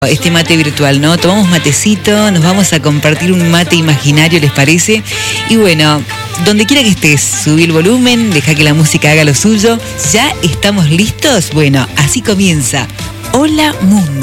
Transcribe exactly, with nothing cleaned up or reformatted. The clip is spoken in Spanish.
Este mate virtual, ¿no? Tomamos matecito, nos vamos a compartir un mate imaginario, ¿les parece? Y bueno, donde quiera que estés, subí el volumen, deja que la música haga lo suyo. ¿Ya estamos listos? Bueno, así comienza Hola Mundo.